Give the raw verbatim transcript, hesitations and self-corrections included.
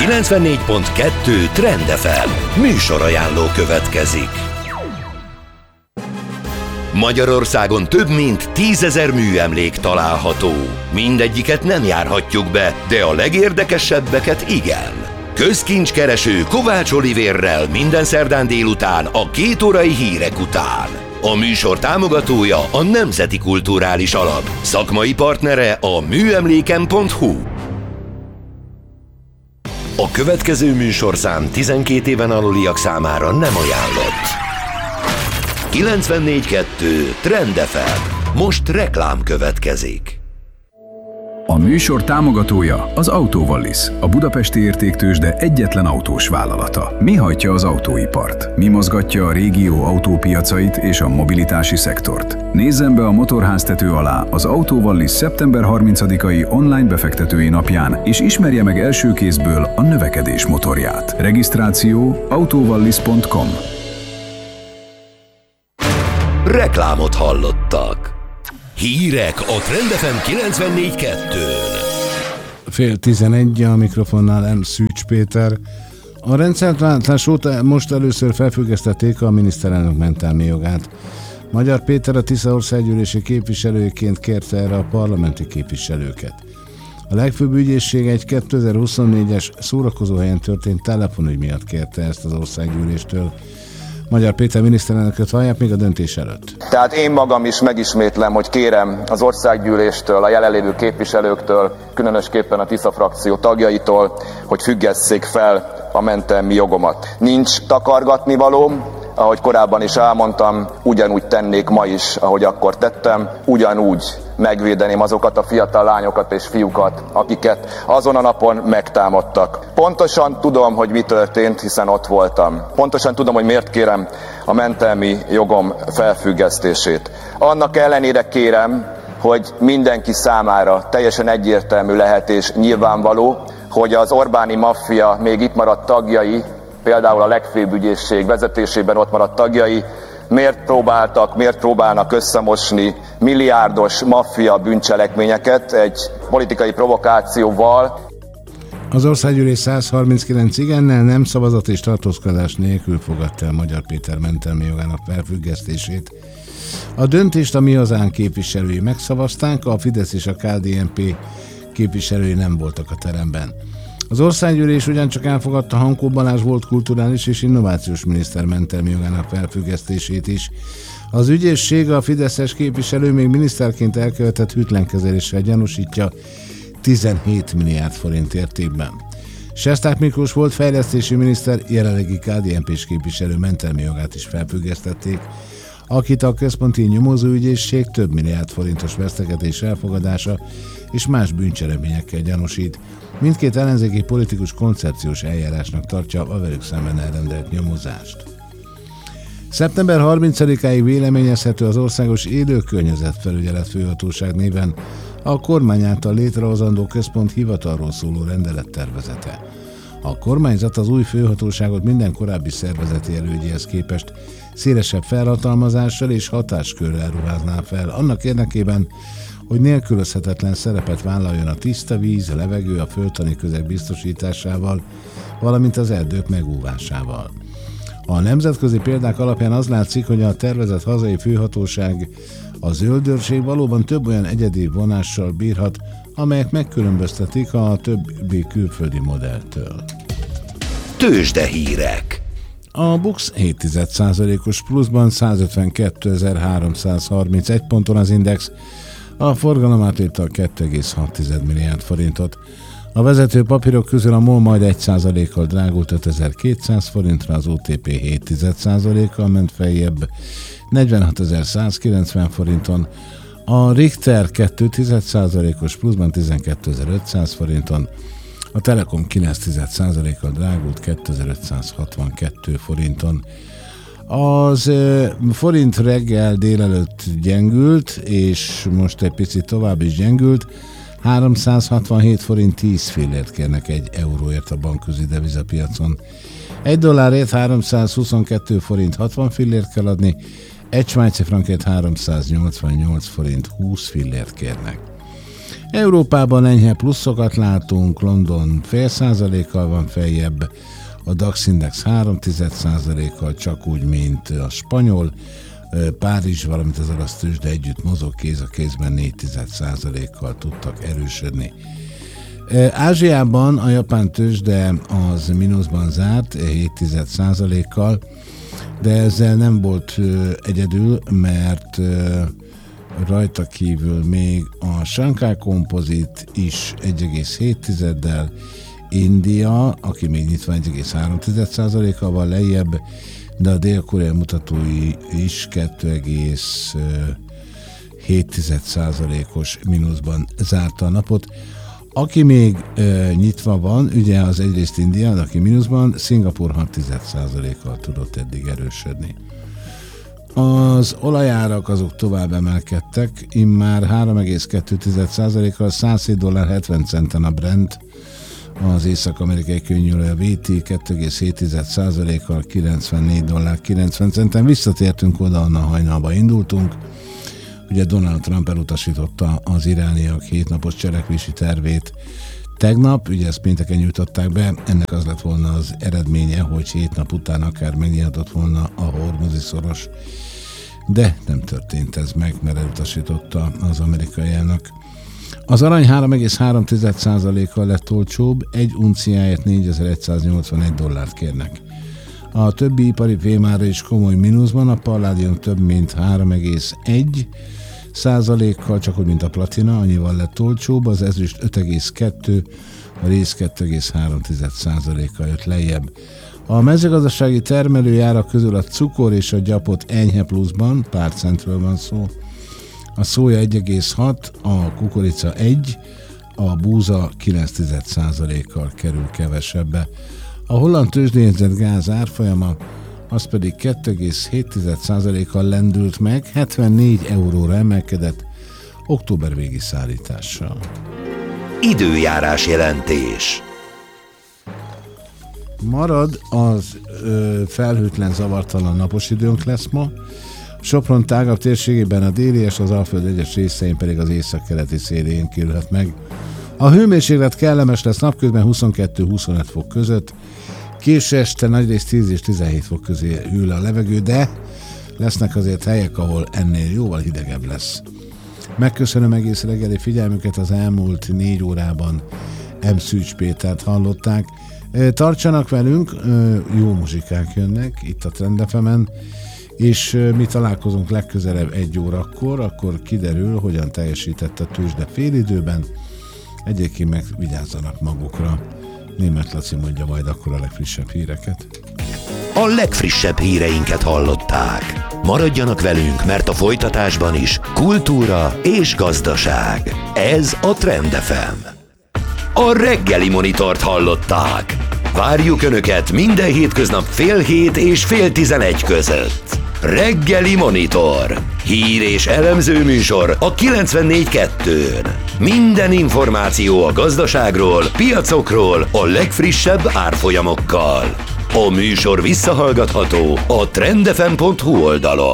kilencvennégy pont kettő Trend ef em műsorajánló következik. Magyarországon több mint tízezer műemlék található. Mindegyiket nem járhatjuk be, de a legérdekesebbeket igen. Közkincskereső Kovács Olivérrel minden szerdán délután a két órai hírek után. A műsor támogatója a Nemzeti Kulturális Alap, szakmai partnere a műemléken pont hu. A következő műsorszám tizenkét éven aluliak számára nem ajánlott. kilencvennégy pont kettő Trend ef em. Most reklám következik. A műsor támogatója az Autovallis, a budapesti értéktőzsde egyetlen autós vállalata. Mi hajtja az autóipart? Mi mozgatja a régió autópiacait és a mobilitási szektort? Nézzen be a motorháztető alá az Autovallis szeptember harmincadikai online befektetői napján, és ismerje meg első kézből a növekedés motorját. Regisztráció autovallis pont com. Reklámot hallottak. Hírek a Trend ef em kilencvennégy pont kettőn. Fél tizenegy, a mikrofonnál M. Szűcs Péter. A rendszerváltás óta most először felfüggesztették a miniszterelnök mentelmi jogát. Magyar Péter a Tisza országgyűlési képviselőként kérte erre a parlamenti képviselőket. A legfőbb ügyészség egy kétezer-huszonnégyes szórakozóhelyen történt telefonügy miatt kérte ezt az országgyűléstől. Magyar Péter miniszterelnököt hallják még a döntés előtt. Tehát én magam is megismétlem, hogy kérem az országgyűléstől, a jelenlévő képviselőktől, különösképpen a Tisza frakció tagjaitól, hogy függesszék fel a mentelmi jogomat. Nincs takargatnivalóm, ahogy korábban is elmondtam, ugyanúgy tennék ma is, ahogy akkor tettem, ugyanúgy megvédeném azokat a fiatal lányokat és fiúkat, akiket azon a napon megtámadtak. Pontosan tudom, hogy mi történt, hiszen ott voltam. Pontosan tudom, hogy miért kérem a mentelmi jogom felfüggesztését. Annak ellenére kérem, hogy mindenki számára teljesen egyértelmű lehet és nyilvánvaló, hogy az Orbáni maffia még itt maradt tagjai, például a legfőbb ügyészség vezetésében ott maradt tagjai, miért próbáltak, miért próbálnak összemosni milliárdos maffia bűncselekményeket egy politikai provokációval. Az országgyűlés száz harminckilenc igennel, nem szavazat és tartózkodás nélkül fogadta el Magyar Péter mentelmi jogának felfüggesztését. A döntést a Mi Hazánk képviselői megszavazták, a Fidesz és a ká dé en pé képviselői nem voltak a teremben. Az országgyűlés ugyancsak elfogadta Hankó Balázs volt kulturális és innovációs miniszter mentelmi jogának felfüggesztését is. Az ügyészség a fideszes képviselő még miniszterként elkövetett hűtlenkezeléssel gyanúsítja tizenhét milliárd forint értékben. Sesták Miklós volt fejlesztési miniszter, jelenlegi ká dé en pés képviselő mentelmi jogát is felfüggesztették, akit a központi nyomozóügyészség több milliárd forintos vesztegetés elfogadása és más bűncselekményekkel gyanúsít. Mindkét ellenzéki politikus koncepciós eljárásnak tartja a velük szemben elrendelt nyomozást. szeptember harmincadikáig véleményezhető az Országos Élőkörnyezetfelügyelet Főhatóság néven a kormány által létrehozandó központ hivatalról szóló rendelettervezete. A kormányzat az új főhatóságot minden korábbi szervezeti elődjéhez képest szélesebb felhatalmazással és hatáskörrel ruházná fel, annak érdekében, hogy nélkülözhetetlen szerepet vállaljon a tiszta víz, a levegő, a földtani közeg biztosításával, valamint az erdők megóvásával. A nemzetközi példák alapján az látszik, hogy a tervezett hazai főhatóság, a zöldőrség valóban több olyan egyedi vonással bírhat, amelyek megkülönböztetik a többi külföldi modelltől. Tőzsdehírek. A BUX hét egész egy százalékos pluszban százötvenkétezer-háromszázharmincegy ponton az Index, a forgalom átírta a két egész hat milliárd forintot. A vezető papírok közül a MOL majd egy százalékkal drágult ötezer-kétszáz forintra, az o té pé hét egész egy százalékkal ment feljebb negyvenhatezer-százkilencven forinton, a Richter két egész egy százalékos pluszban tizenkétezer-ötszáz forinton, a Telekom kilenc egész egy százalékkal drágult kétezer-ötszázhatvankettő forinton. Az uh, forint reggel délelőtt gyengült, és most egy picit tovább is gyengült. háromszázhatvanhét forint tíz fillért kérnek egy euróért a bankközi devizapiacon. Egy dollárért háromszázhuszonkettő forint hatvan fillért kell adni, egy svájci frankért háromszáznyolcvannyolc forint húsz fillért kérnek. Európában enyhe pluszokat látunk, London fél százalékkal van feljebb, a DAX Index három tized százalékkal, csak úgy, mint a spanyol, Párizs, valamint az orosz tőzsde együtt mozog, kéz a kézben négy tized százalékkal tudtak erősödni. Ázsiában a japán tőzsde az mínuszban zárt, hét tized százalékkal, de ezzel nem volt egyedül, mert rajta kívül még a Shanghai Composite is egy egész hét tizeddel, India, aki még nyitva egy egész három tized százalékkal van lejjebb, de a Dél-Korea mutatói is kettő egész hét tized százalékos mínuszban zárta a napot. Aki még e, nyitva van, ugye az egyrészt India, aki mínuszban, Szingapúr hat tized százalékkal tudott eddig erősödni. Az olajárak azok tovább emelkedtek, immár három egész kettő tized százalékkal, százhét dollár hetven centen a Brent, az észak-amerikai könnyűolaj a vé té kettő egész hét tized százalékkal, kilencvennégy dollár kilencven centen. Visszatértünk oda, onnan hajnalba indultunk. Ugye Donald Trump elutasította az irániak hétnapos cselekvési tervét tegnap, ugye ezt pénteken nyújtották be, ennek az lett volna az eredménye, hogy hét nap után akár megnyílhatott volna a Hormuzi szoros, de nem történt ez meg, mert elutasította az amerikai elnök. Az arany három egész három tized százalékkal lett olcsóbb, egy unciáért négyezer-száznyolcvanegy dollárt kérnek. A többi ipari fémára is komoly mínuszban, a palládium több mint három egész egy százalékkal, csak úgy, mint a platina, annyival lett olcsóbb, az ezüst öt egész kettő, a rész kettő egész három tized százalékkal jött lejjebb. A mezőgazdasági termelőjárak közül a cukor és a gyapot enyhe pluszban, pár centről van szó, a szója egy egész hat, a kukorica egy, a búza kilenc tized százalékkal kerül kevesebbe. A holland tőzsdén gáz árfolyama az pedig kettő egész hét tized százalékkal lendült meg, hetvennégy euróra emelkedett október végi szállítással. Időjárás jelentés. Marad az ö, felhőtlen, zavartalan napos időnk lesz ma. Sopron tágabb térségében a déli és az Alföld egyes részein pedig az északkeleti szélén kerülhet meg. A hőmérséklet kellemes lesz napközben huszonkettő-huszonöt fok között, késő este nagyrészt tíz és tizenhét fok közé hűl a levegő, de lesznek azért helyek, ahol ennél jóval hidegebb lesz. Megköszönöm egész reggeli figyelmüket, az elmúlt négy órában M. Szűcs Pétert hallották. Tartsanak velünk, jó muzsikák jönnek itt a Trend ef emen, és mi találkozunk legközelebb egy órakor, akkor kiderül, hogyan teljesített a tőzsde félidőben. Egyébként meg vigyázzanak magukra. Németh Laci mondja majd akkor a legfrissebb híreket. A legfrissebb híreinket hallották. Maradjanak velünk, mert a folytatásban is kultúra és gazdaság. Ez a Trend ef em. A reggeli monitort hallották. Várjuk Önöket minden hétköznap fél hét és fél tizenegy között. Reggeli Monitor. Hír és elemző műsor a kilencvennégy kettőn. Minden információ a gazdaságról, piacokról, a legfrissebb árfolyamokkal. A műsor visszahallgatható a trendefem pont hu oldalon.